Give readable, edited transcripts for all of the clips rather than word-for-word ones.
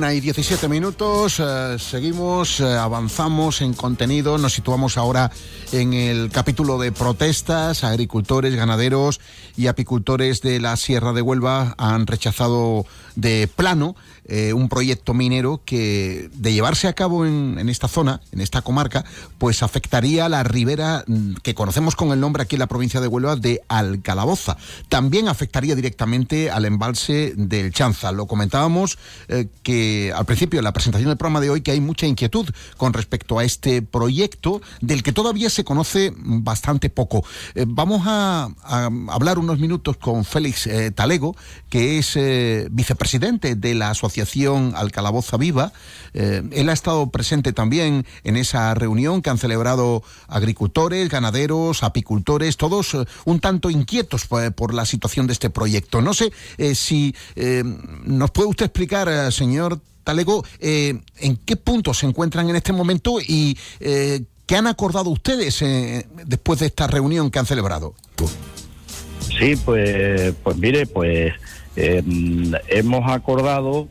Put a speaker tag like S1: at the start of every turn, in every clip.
S1: 1:17, seguimos, avanzamos en contenido, nos situamos ahora en el capítulo de protestas. Agricultores, ganaderos y apicultores de la Sierra de Huelva han rechazado de plano un proyecto minero que, de llevarse a cabo en esta zona, en esta comarca, pues afectaría a la ribera que conocemos con el nombre aquí en la provincia de Huelva de Alcalaboza. También afectaría directamente al embalse del Chanza. Lo comentábamos que al principio de la presentación del programa de hoy, que hay mucha inquietud con respecto a este proyecto del que todavía se conoce bastante poco. Vamos a hablar unos minutos con Félix Talego, que es vicepresidente de la Asociación Alcalaboza Viva. Él ha estado presente también en esa reunión que han celebrado agricultores, ganaderos, apicultores, todos un tanto inquietos por la situación de este proyecto. No sé si nos puede usted explicar, señor Talego, en qué punto se encuentran en este momento y qué han acordado ustedes después de esta reunión que han celebrado.
S2: Sí, pues mire, hemos acordado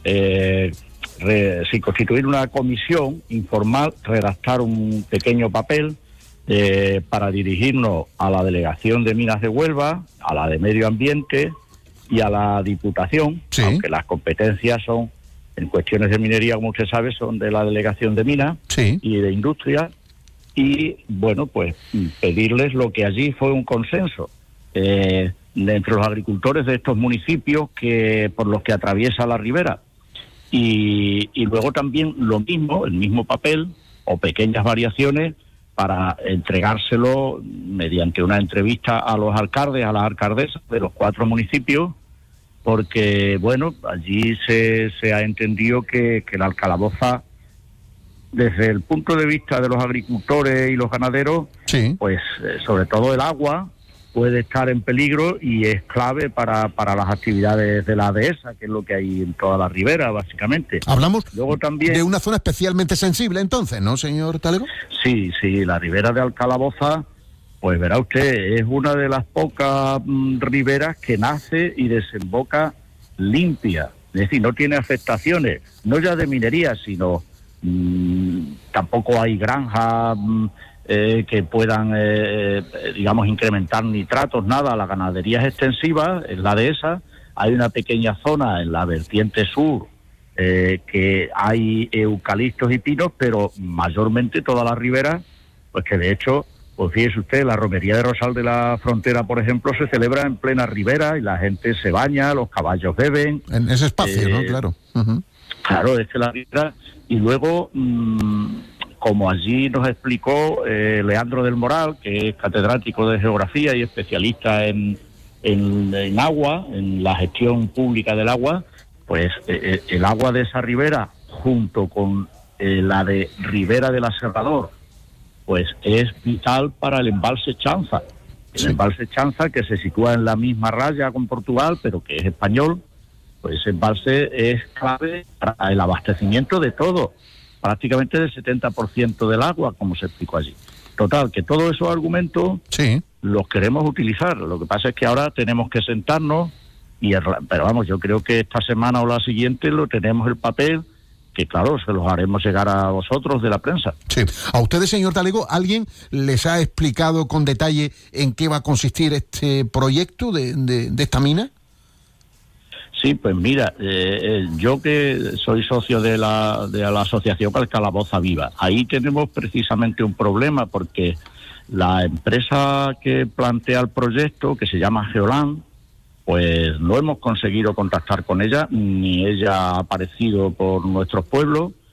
S2: constituir una comisión informal, redactar un pequeño papel para dirigirnos a la Delegación de Minas de Huelva, a la de Medio Ambiente y a la Diputación, sí, aunque las competencias son, en cuestiones de minería, como usted sabe, son de la Delegación de Minas, sí, y de Industria, y bueno, pues pedirles lo que allí fue un consenso entre los agricultores de estos municipios por los que atraviesa la ribera. Y luego también lo mismo, el mismo papel o pequeñas variaciones para entregárselo mediante una entrevista a los alcaldes, a las alcaldesas de los 4 municipios, porque, bueno, allí se ha entendido que la Alcalaboza, desde el punto de vista de los agricultores y los ganaderos, sí, pues sobre todo el agua puede estar en peligro y es clave para las actividades de la dehesa, que es lo que hay en toda la ribera, básicamente.
S1: Hablamos
S2: luego también
S1: de una zona especialmente sensible, entonces, ¿no, señor Talego?
S2: Sí, la ribera de Alcalaboza, pues verá usted, es una de las pocas riberas que nace y desemboca limpia, es decir, no tiene afectaciones, no ya de minería, sino tampoco hay granjas que puedan, digamos, incrementar nitratos, nada. La ganadería es extensiva, es la dehesa. Hay una pequeña zona en la vertiente sur que hay eucaliptos y pinos, pero mayormente toda la ribera, pues que de hecho, pues fíjese usted, la romería de Rosal de la Frontera, por ejemplo, se celebra en plena ribera y la gente se baña, los caballos beben.
S1: En ese espacio, ¿no? Claro. Uh-huh.
S2: Claro, es que la ribera. Y luego, como allí nos explicó Leandro del Moral, que es catedrático de Geografía y especialista en agua, en la gestión pública del agua, pues el agua de esa ribera, junto con la de Ribera del Aserrador, pues es vital para el embalse Chanza. El embalse Chanza, que se sitúa en la misma raya con Portugal, pero que es español, pues ese embalse es clave para el abastecimiento de todo, prácticamente del 70% del agua, como se explicó allí. Total, que todos esos argumentos los queremos utilizar. Lo que pasa es que ahora tenemos que sentarnos, pero vamos, yo creo que esta semana o la siguiente lo tenemos el papel, que claro, se los haremos llegar a vosotros de la prensa.
S1: Sí. A ustedes, señor Talego, ¿alguien les ha explicado con detalle en qué va a consistir este proyecto de esta mina?
S2: Sí, pues mira, yo que soy socio de la Asociación Alcalaboza Viva, ahí tenemos precisamente un problema, porque la empresa que plantea el proyecto, que se llama Geolan, pues no hemos conseguido contactar con ella, ni ella ha aparecido por nuestros pueblos,